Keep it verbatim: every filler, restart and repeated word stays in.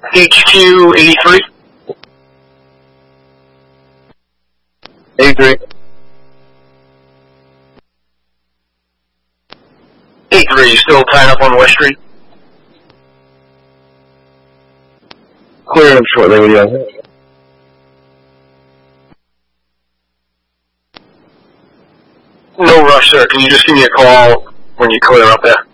H Q eighty-three. eighty-three. eighty-three, you still tying up on West Street? Clear him shortly with you. No rush, sir. Can you just give me a call when you clear up there?